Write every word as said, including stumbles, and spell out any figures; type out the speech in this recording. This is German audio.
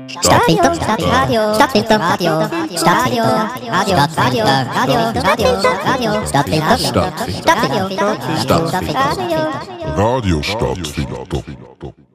Stadtfilter, Stadtradio, Stadtfilter, Radio, Stadtfilter, Radio, Radio, Radio, Radio, Radio, Stadtfilter, Stadtfilter, Stadtfilter, Stadtfilter, Radio, Radio Stadtfilter.